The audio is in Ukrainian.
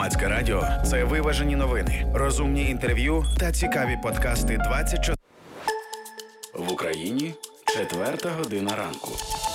Громадське радіо – це виважені новини, розумні інтерв'ю та цікаві подкасти 24. В Україні 4 година ранку.